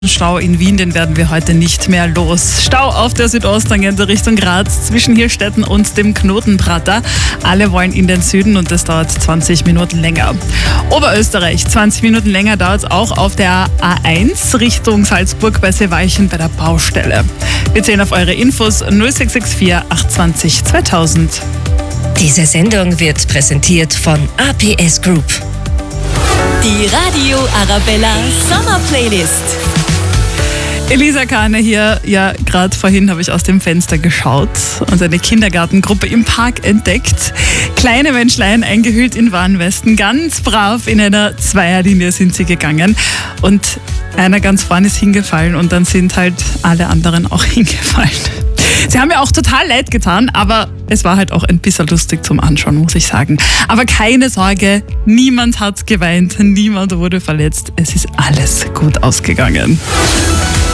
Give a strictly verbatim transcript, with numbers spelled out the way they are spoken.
Stau in Wien, den werden wir heute nicht mehr los. Stau auf der Südosttangente Richtung Graz zwischen Hirstetten und dem Knotenprater. Alle wollen in den Süden und das dauert zwanzig Minuten länger. Oberösterreich, zwanzig Minuten länger dauert es auch auf der A eins Richtung Salzburg bei Seewalchen bei der Baustelle. Wir zählen auf eure Infos null sechs sechs vier acht zwei null zweitausend. Diese Sendung wird präsentiert von A P S Group. Die Radio Arabella Sommer Playlist. Elisa Kahne hier. Ja, gerade vorhin habe ich aus dem Fenster geschaut und eine Kindergartengruppe im Park entdeckt. Kleine Menschlein eingehüllt in Warnwesten, ganz brav in einer Zweierlinie sind sie gegangen. Und einer ganz vorne ist hingefallen und dann sind halt alle anderen auch hingefallen. Sie haben mir auch total leid getan, aber es war halt auch ein bisschen lustig zum Anschauen, muss ich sagen. Aber keine Sorge, niemand hat geweint, niemand wurde verletzt. Es ist alles gut ausgegangen.